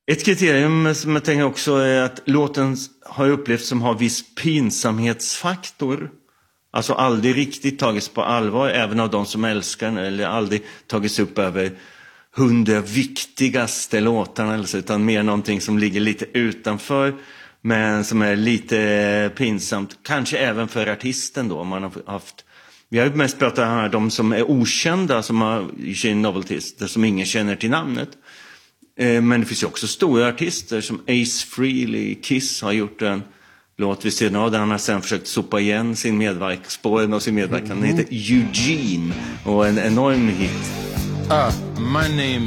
Ett kriterium som jag tänker också är att låten har upplevts som har viss pinsamhetsfaktor. Alltså aldrig riktigt tagits på allvar, även av de som älskar den, eller aldrig tagits upp över 100 viktigaste låtarna, eller så, utan mer någonting som ligger lite utanför, men som är lite pinsamt. Kanske även för artisten då, om man har haft... Vi har ju mest pratat här de som är okända, som har sin novelties, som ingen känner till namnet. Men det finns ju också stora artister som Ace Frehley, Kiss har gjort en låt vid sidan av, där han har sen försökt sopa igen sin spåren av sin medverkan. Den heter Eugene och en enorm hit. My name